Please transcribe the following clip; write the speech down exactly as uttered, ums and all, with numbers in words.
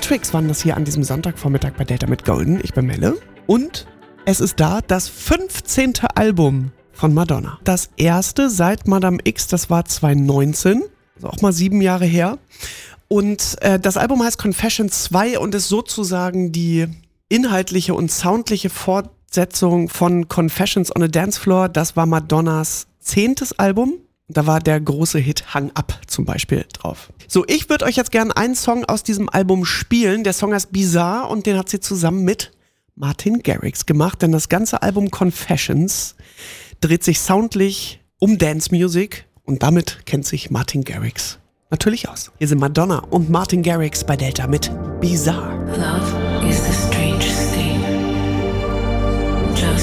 Tricks waren das hier an diesem Sonntagvormittag bei Delta mit Golden. Ich bin Melle. Und es ist da das fünfzehnte Album von Madonna. Das erste seit Madame X, das war zwanzig neunzehn. Also auch mal sieben Jahre her. Und äh, das Album heißt Confessions zwei und ist sozusagen die inhaltliche und soundliche Fortsetzung von Confessions on a Dance Floor. Das war Madonnas zehntes Album. Da war der große Hit Hang Up zum Beispiel drauf. So, ich würde euch jetzt gerne einen Song aus diesem Album spielen. Der Song heißt Bizarre und den hat sie zusammen mit Martin Garrix gemacht. Denn das ganze Album Confessions dreht sich soundlich um Dance Music und damit kennt sich Martin Garrix natürlich aus. Hier sind Madonna und Martin Garrix bei Delta mit Bizarre. Love.